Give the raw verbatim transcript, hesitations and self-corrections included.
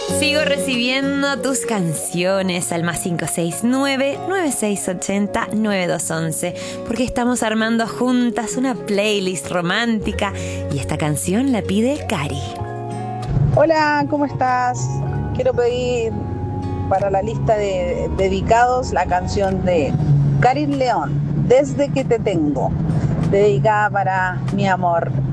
Sigo recibiendo tus canciones al más cinco seis nueve, nueve seis ocho cero, nueve dos uno uno, porque estamos armando juntas una playlist romántica y esta canción la pide Cari. Hola, ¿cómo estás? Quiero pedir para la lista de dedicados la canción de Karin León, Desde que te tengo, dedicada para mi amor